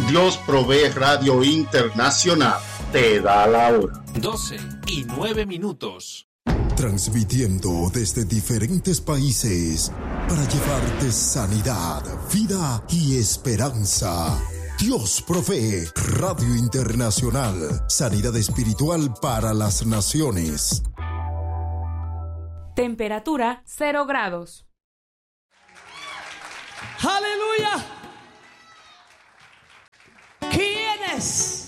Dios Provee Radio Internacional te da la hora. 12:09. Transmitiendo desde diferentes países para llevarte sanidad, vida y esperanza. Dios Provee Radio Internacional. Sanidad espiritual para las naciones. Temperatura 0 grados. ¡Aleluya! ¿Quién es